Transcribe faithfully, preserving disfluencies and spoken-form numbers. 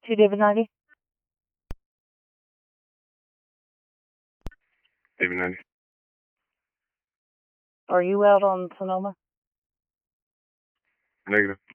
two David ninety. David ninety. Are you out on Sonoma? Negative.